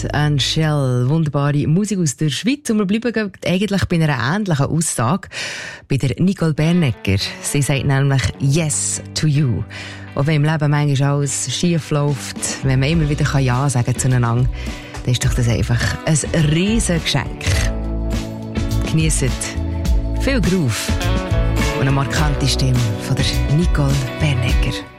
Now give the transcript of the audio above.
and Shell. Wunderbare Musik aus der Schweiz. Und wir bleiben eigentlich bei einer ähnlichen Aussage. Bei der Nicole Bernegger. Sie sagt nämlich Yes to you. Auch wenn im Leben manchmal alles schief läuft, wenn man immer wieder Ja sagen zueinander, dann ist doch das einfach ein riesen Geschenk. Genießt viel Groove und eine markante Stimme von der Nicole Bernegger.